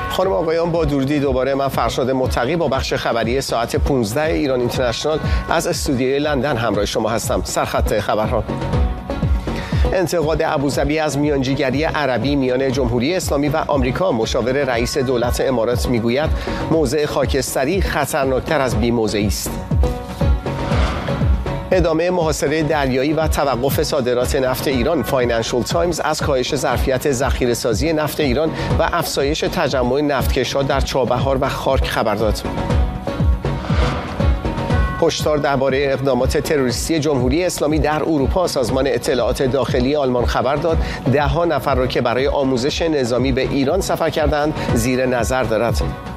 خانم آقایان، با درودی دوباره من فرشاد متقی با بخش خبری ساعت 15 ایران اینترنشنال از استودیوی لندن همراه شما هستم. سرخط خبرها: انتقاد ابوظبی از میانجیگری عربی میان جمهوری اسلامی و آمریکا. مشاور رئیس دولت امارات میگوید موضع خاکستری خطرناکتر از بی‌موضعی است. ادامه محاصره دریایی و توقف صادرات نفت ایران. فاینانشال تایمز از کاهش ظرفیت ذخیره‌سازی نفت ایران و افزایش تجمع نفتکش‌ها در چابهار و خارک خبر داد. هشدار درباره اقدامات تروریستی جمهوری اسلامی در اروپا. سازمان اطلاعات داخلی آلمان خبر داد 10 نفر را که برای آموزش نظامی به ایران سفر کردند زیر نظر دارد.